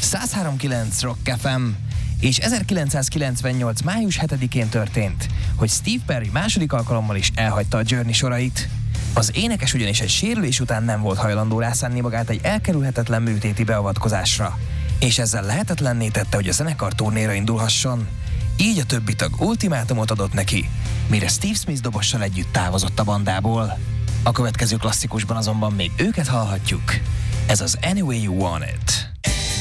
103.9 Rock FM, és 1998. május 7-én történt, hogy Steve Perry második alkalommal is elhagyta a Journey sorait. Az énekes ugyanis egy sérülés után nem volt hajlandó rászánni magát egy elkerülhetetlen műtéti beavatkozásra, és ezzel lehetetlenné tette, hogy a zenekar turnéra indulhasson. Így a többi tag ultimátumot adott neki, mire Steve Smith dobossal együtt távozott a bandából. A következő klasszikusban azonban még őket hallhatjuk. Ez az Any Way You Want It.